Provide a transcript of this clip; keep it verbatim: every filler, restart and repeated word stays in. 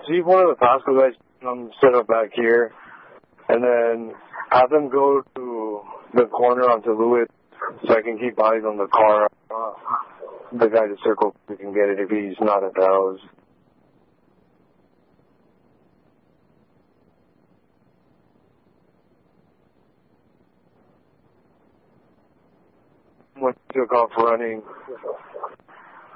see if one of the Pasco guys come set up back here, and then have them go to the corner onto Lewis so I can keep eyes on the car. Uh, the guy to circle, we can get it if he's not at the house. One took off running.